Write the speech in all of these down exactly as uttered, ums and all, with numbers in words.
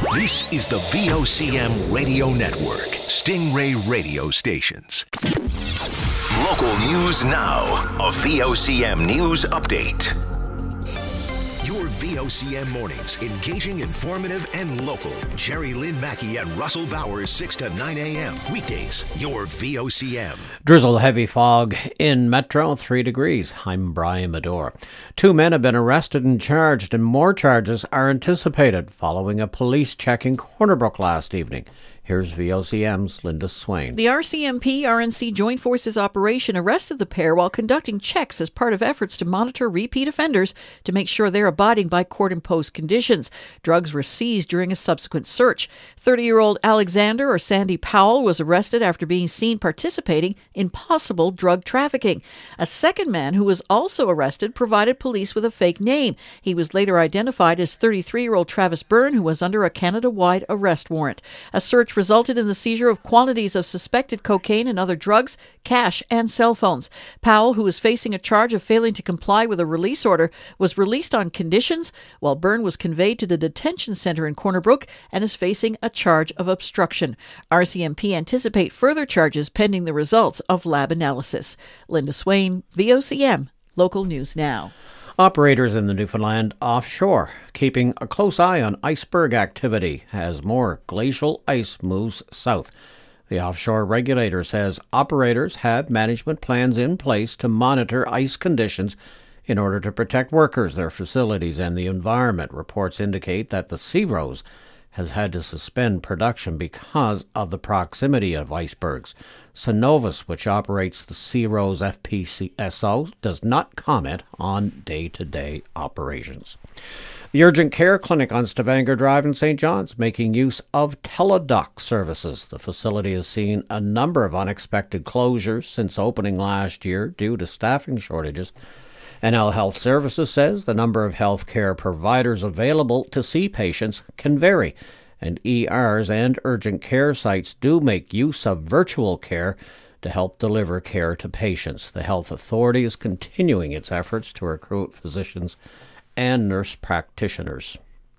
This is the V O C M Radio Network, Stingray Radio Stations. Local news now. A V O C M news update. Your V O C M mornings, engaging, informative, and local. Jerry Lynn Mackey and Russell Bowers, six to nine a.m. Weekdays, your V O C M. Drizzle, heavy fog in Metro, three degrees. I'm Brian Medore. Two men have been arrested and charged, and more charges are anticipated following a police check in Corner Brook last evening. Here's V O C M's Linda Swain. The R C M P R N C Joint Forces operation arrested the pair while conducting checks as part of efforts to monitor repeat offenders to make sure they're abiding by court-imposed conditions. Drugs were seized during a subsequent search. thirty-year-old Alexander or Sandy Powell was arrested after being seen participating in possible drug trafficking. A second man who was also arrested provided police with a fake name. He was later identified as thirty-three-year-old Travis Byrne, who was under a Canada-wide arrest warrant. A search resulted in the seizure of quantities of suspected cocaine and other drugs, cash, and cell phones. Powell, who was facing a charge of failing to comply with a release order, was released on conditions, while Byrne was conveyed to the detention center in Corner Brook and is facing a charge of obstruction. R C M P anticipate further charges pending the results of lab analysis. Linda Swain, V O C M, Local News Now. Operators in the Newfoundland offshore keeping a close eye on iceberg activity as more glacial ice moves south. The offshore regulator says operators have management plans in place to monitor ice conditions in order to protect workers, their facilities, and the environment. Reports indicate that the Sea Rose has had to suspend production because of the proximity of icebergs. Cenovus, which operates the Sea Rose F P S O, does not comment on day-to-day operations. The Urgent Care Clinic on Stavanger Drive in Saint John's making use of teledoc services. The facility has seen a number of unexpected closures since opening last year due to staffing shortages. N L Health Services says the number of health care providers available to see patients can vary, and E Rs and urgent care sites do make use of virtual care to help deliver care to patients. The health authority is continuing its efforts to recruit physicians and nurse practitioners.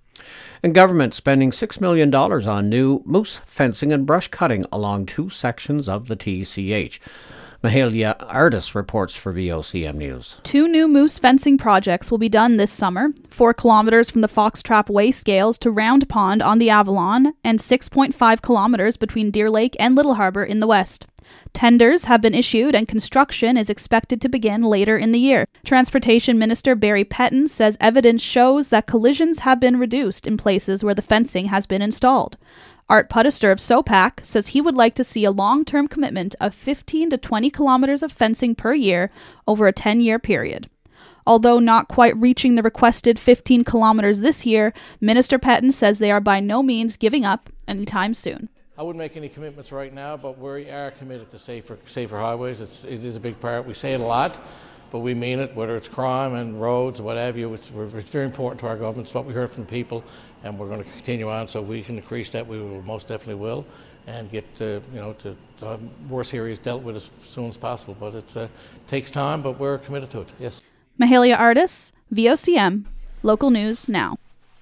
And government spending six million dollars on new moose fencing and brush cutting along two sections of the T C H. Mahalia Artis reports for V O C M News. Two new moose fencing projects will be done this summer, four kilometres from the Foxtrap Way Scales to Round Pond on the Avalon, and six point five kilometres between Deer Lake and Little Harbour in the west. Tenders have been issued and construction is expected to begin later in the year. Transportation Minister Barry Petton says evidence shows that collisions have been reduced in places where the fencing has been installed. Art Puttister of SOPAC says he would like to see a long-term commitment of fifteen to twenty kilometres of fencing per year over a ten-year period. Although not quite reaching the requested fifteen kilometres this year, Minister Petton says they are by no means giving up anytime soon. I wouldn't make any commitments right now, but we are committed to safer safer highways. It's, it is a big part. We say it a lot, but we mean it, whether it's crime and roads, whatever you. It's, it's very important to our government. It's what we heard from the people, and we're going to continue on. So if we can increase that, we will most definitely will, and get uh, you know to uh, worse areas dealt with as soon as possible. But it uh, takes time, but we're committed to it. Yes. Mahalia Artis, V O C M, Local News Now.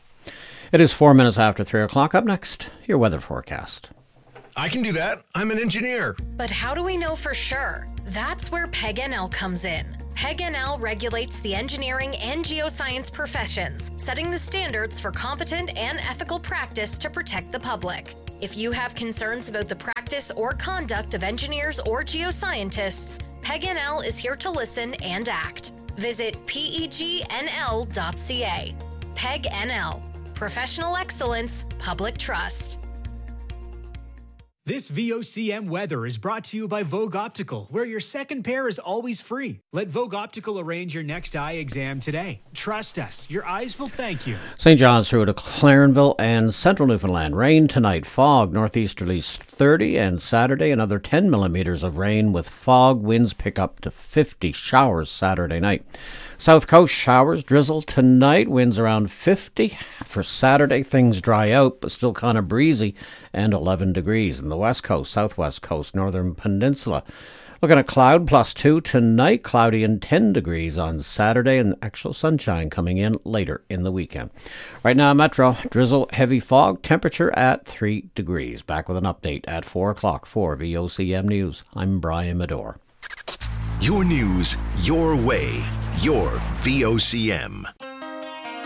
It is four minutes after three o'clock. Up next, your weather forecast. I can do that. I'm an engineer. But how do we know for sure? That's where P E G N L comes in. P E G N L regulates the engineering and geoscience professions, setting the standards for competent and ethical practice to protect the public. If you have concerns about the practice or conduct of engineers or geoscientists, P E G N L is here to listen and act. Visit P E G N L dot C A. P E G N L. Professional excellence, public trust. This V O C M weather is brought to you by Vogue Optical, where your second pair is always free. Let Vogue Optical arrange your next eye exam today. Trust us, your eyes will thank you. Saint John's through to Clarenville and central Newfoundland. Rain tonight, fog, northeasterlies thirty, and Saturday another ten millimetres of rain with fog. Winds pick up to fifty. Showers Saturday night. South Coast showers, drizzle tonight, winds around fifty. For Saturday, things dry out, but still kind of breezy, and eleven degrees. In the West Coast, Southwest Coast, Northern Peninsula, Looking at cloud, plus two tonight, cloudy and ten degrees on Saturday, and actual sunshine coming in later in the weekend. Right now, Metro, drizzle, heavy fog, temperature at three degrees. Back with an update at four o'clock for V O C M News. I'm Brian Medore. Your news, your way, your V O C M.